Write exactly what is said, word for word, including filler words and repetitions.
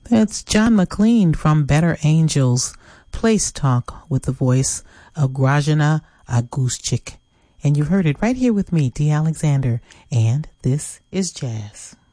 That's John McLean from Better Angels, Place Talk, with the voice of Grajana Aguschik. And you've heard it right here with me, D. Alexander, and this is Jazz.